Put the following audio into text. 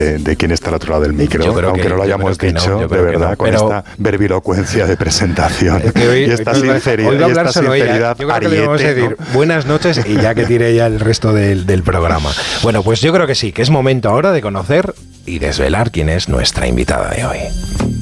de quién está al otro lado del micro, aunque no lo hayamos dicho, de verdad, con esta verbilocuencia de presentación y esta sinceridad. Hoy va a hablar solo ella. Yo creo que le vamos a decir buenas noches y ya que tire ya el resto del programa. Bueno, pues yo creo que sí, que es momento ahora de conocer y desvelar quién es nuestra invitada de hoy.